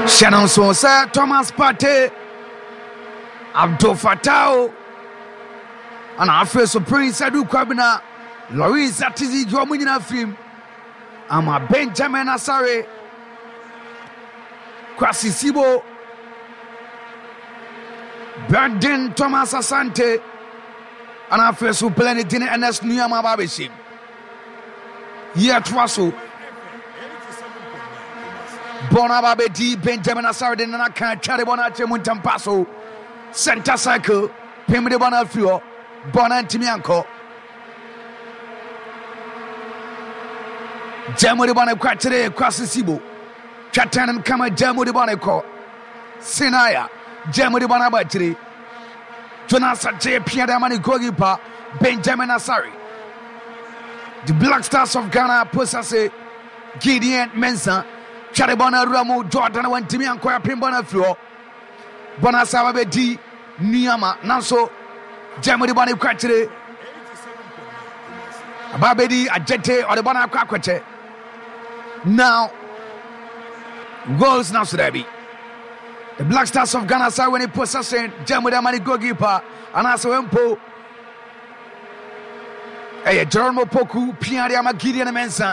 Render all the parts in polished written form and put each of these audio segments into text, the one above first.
Shannon Sosa, Thomas Partey, Abdul Fattah, and our first Prince Adu Kwabena, Louise Atizi Jomunina film, Ama Benjamin Asare, Kwasi Sibo, Brandon Thomas Asante, and our first Planet Dinner and that's Nuyama Babishim. Yatwaso. Bonababedi, Benjamin Asare, and I can't carry Bonache Muntampaso, Center Cycle, Pemde Bonafio, Bonan Timianco, Jamo de Bonaquatre, Quasisibo, Chatan and Kama Jamo de Bonaco, Senaya, Jamo de Bonabatri, Jonas Sache, Piadamani Gogipa, Benjamin Asare, the Black Stars of Ghana, Posase, Gideon Mensah. Charibana Ramu, Jordan, and Timmy and Koya Pimbana Floor, Bonasabedi, Niyama, Naso, Jamudi Bani Quatre, Babedi, Ajete, or the Bana Quaquete. Now, goals now, Sudabi. The Black Stars of Ghana saw when he possessed Jamudi Gogipa, and also Empo, Jeromo Poku, Piariama Gideon Mensah.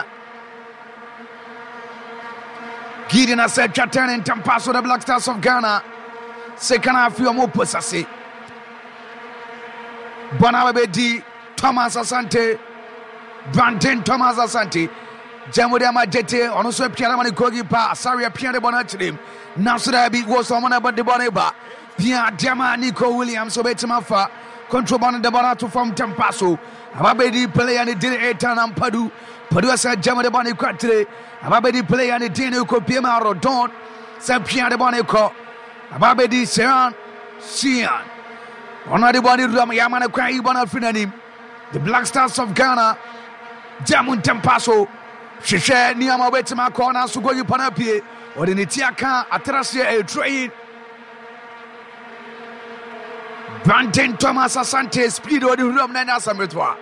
Gideon has said Chatan and Tampaso, the Black Stars of Ghana. Second half, you are more possessive. Bonabedi, Thomas Asante, Brandon Thomas Asante, Jamodiama Jete, on also Pianamani Kogipa, Saria Piana Bonatrim, Nasurabi was someone about the Boneba, Pia Diama Nico Williams, Obetamafa, Controbon the Bonato from Tampaso, Ababedi play and it did 8 and Padu. Padua said Jamadabani Quatre, Ababedi play and the Dino Copiama Rodon, Saint Pierre de Bonico, Ababedi Sean, Sian, Onadibani Ramayamana Kwai Bonafinanim, the Black Stars of Ghana, Jamun Tempaso, Shisha Niama Betama Corner, Sugoyu Panapie, or in Itiaka, Atrasia, a train. Brandon Thomas Asante, speed or the Romana Sametua.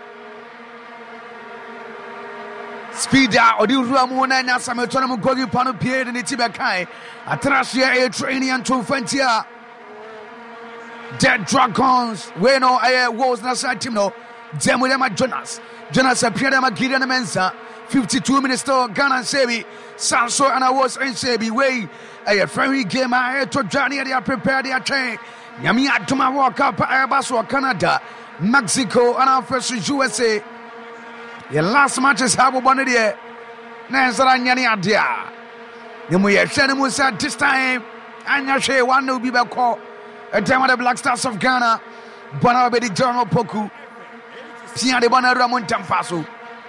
Speeda or the Ramona Nasametonam Gogi Pano Pier in the Tibakai, Atrasia a training and Trufantia. Dead Dragons, where no air was Nasatimo, Zemudema Jonas appeared at Gideon Mensah, 52 minutes to Ghana Sebi, Sanso and I was in Sebi way. A friendly game I had to Johnny, they are prepared their train. Yamia to my walk up Airbus or Canada, Mexico, and our first USA. The last match is Habo Bonadia. Nansaranyani Adia. Yamu Yashanamu said this time, and Yashe one will be back call. A time of the Black Stars of Ghana, Bonabedi General Poku, Pia de Bona Ramon Tampaso.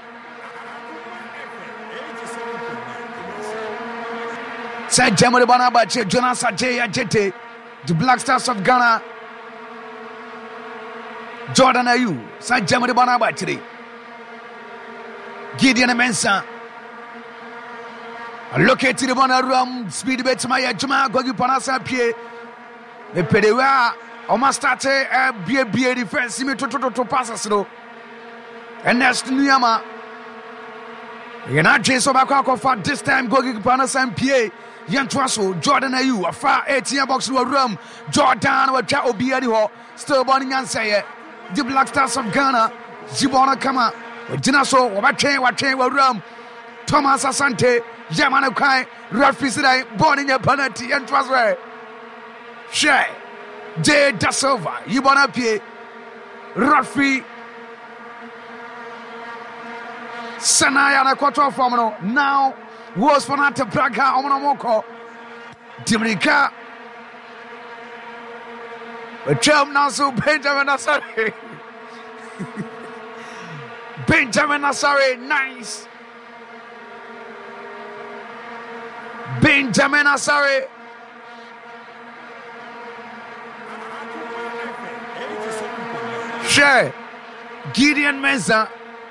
Said Jamo de Bonabache, Jonas Ajay Ajete, the Black Stars of Ghana, Jordan Ayu, said Jamo de Bonabache. Gideon Mensah. Locate the Bonarum, speed bets my Jama, Gogi Panasa Pie. The Pedewa, almost started a BA defense, to pass us. And that's Nuyama. You're not Jason Bakako for this time, Gogi Panasa Pie. Yantwaso, Jordan Ayu, a far 18 box to a room. Jordan, or Chao Biadiho, still burning and say the Black Stars of Ghana, Zibona Kama. Dinaso, Wache, Ram, Thomas Asante, Yamana Kai, Rafi born in your penalty and transfer. Shay, J. Dasova, Yibona Pie, Rafi, Sanaya, and a quarter of Formano, now was Fonata Praga, Omonomoko, Dimrika, a chum now so Benjamin Asare. Benjamin Asare, nice. Benjamin Asare. Share. Gideon Mensah.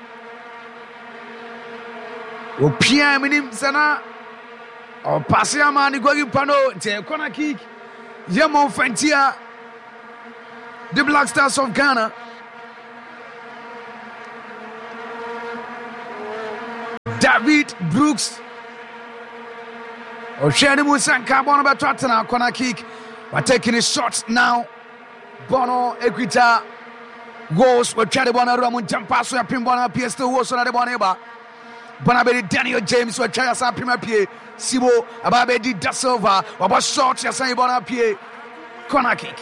O Pierre Minim Sana. O Pasiama Nigogi Pano. Te Kona Kick. Yamo Fantia. The Black Stars of Ghana. David Brooks Oshani Musanka Bono Batratana, corner kick. We're taking his shots now. Bono Equita goes. We're trying to Bono Ramon Tampaso, a pin Bono PS to was on the Boneba. Bonabedi Daniel James, we're trying to Prima Pie, Sibo, Ababedi Da Silva, about shots, Yasan Bono Pie, corner kick.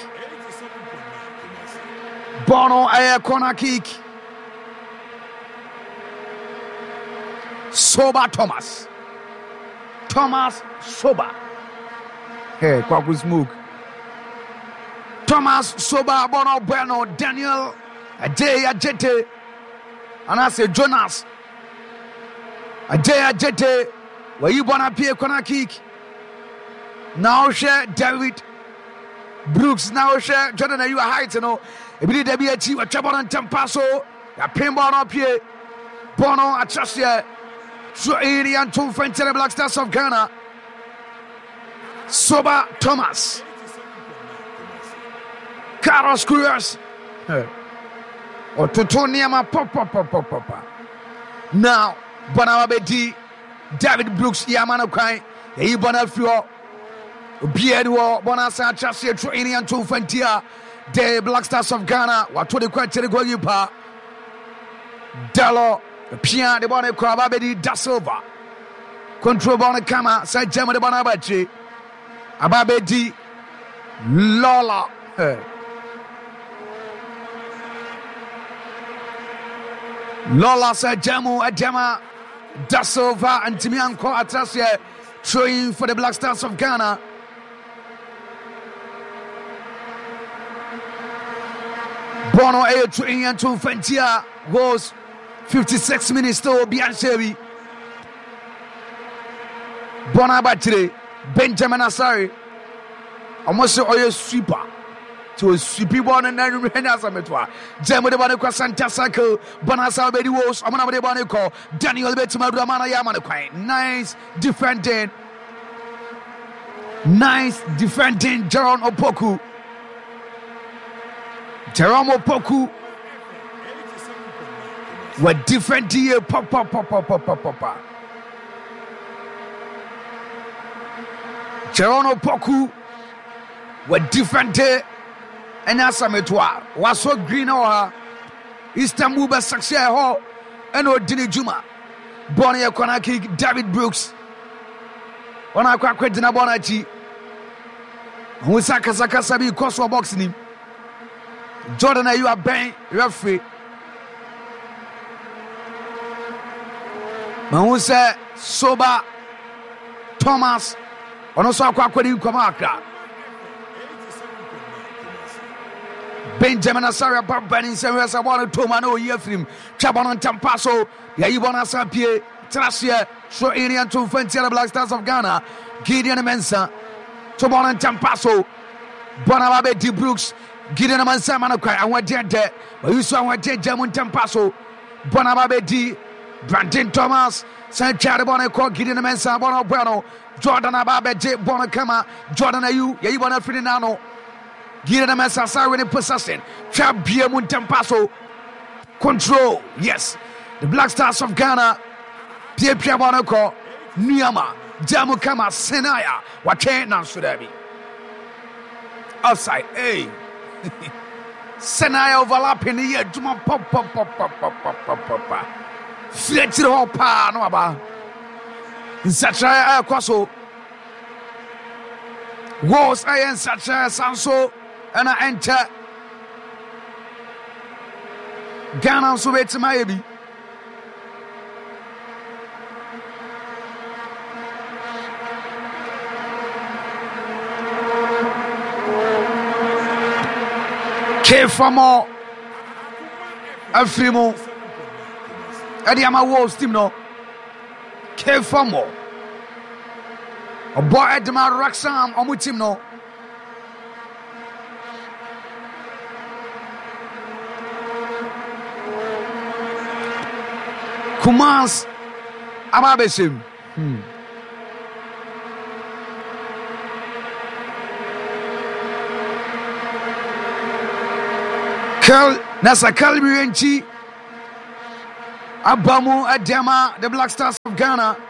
Bono a corner kick. Soba Thomas Soba. Hey, Kwaku Smoke. Thomas Soba, Bono Bueno, Daniel Ajete, and I say Jonas Ajete, where you wanna be a corner kick. Now share David Brooks, now share Jordan, you are height, you know. If you did be a team, a trouble on Tampaso, a pinball up here, Bono, a trust here. So Arian to French and Black Stars of Ghana. Soba Thomas. Carlos Cruz. Or Totoniama Papa. Now, Bonabedi, David Brooks, Yamano Kai, Ibana Fio, Biedwo, Bonasa Chassia, Troanian to Fentia, the Black Stars of Ghana, what to the question go you pa. Dallo. Pia de Bonne Crababedi Da Silva. Control Bonne Kama, Side Gemma de Bonabachi. Ababedi Lola. Lola Side Jamu Adema Da Silva and Timianko Atasia throwing for the Black Stars of Ghana. Bono A throwing and to Fentia goes 56 minutes to Bianchevi. Bonabatire, Benjamin Asari. Almost a sweeper to a sweepy one and then Renasametwa. Jemo de Bonaco Santa Saco, Bonasa Bedi Wos, Amana de Bonaco, Daniel Betima Ramana Yamanaquai. Nice defending. Jerome Opoku. Jerome Opoku. We're different here. Papa. Cherono Poku. We're different here. And as I'm at was so green or Istanbul Saxia Hall and Odini Juma. Bonnie Konaki, David Brooks. On our quack in a bonachi. Husaka Sakasabi Koso boxing. Jordan, you are bang, you are free. Mahuse Soba Thomas Onoso Kwakwedi Kwamakra Benjamin Asara Babani Severs Abana Tomano Yefrim Chabanon Tampaso Yaibona Sapie Trasia Show Indian to Fentia Black Stars of Ghana Gideon Mensa Tobanon Tampaso Bonababe D. Brooks Gideon Mensa Manakai and what dead there but you saw what dead Jamon Tampaso Bonababe D. Brandon Thomas, Saint Charabona, Gideon Mensa, Bono Bueno, Jordan Ababe, J. Bonacama, Jordan Ayu, Yabona Ferdinando, Gideon Mensa, Siren possessing, Chabia Muntampaso, control, yes, the Black Stars of Ghana, Pierre Bonaco, Niama, Jamukama, Senaya, Wate Nansudabi. Outside, hey, Senaya overlapping the year, Juma pop. Fletcher Hopa, no about such a Quaso was I and such a Sanso, and I enter Ghana so it's maybe. Kefamo Afrimo. Adiama Wolves team no Kefamo a boy Edma Raxam on with team no Kumans Ababesim Nasa Kalbi Abamu Adema, the Black Stars of Ghana.